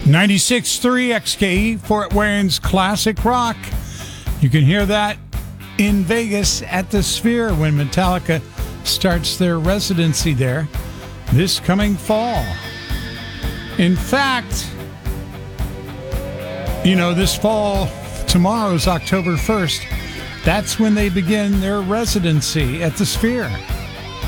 96.3 XKE, Fort Wayne's classic rock. You can hear that in Vegas at the Sphere when Metallica starts their residency there this coming fall. In fact, this fall, tomorrow is October 1st. That's when they begin their residency at the Sphere.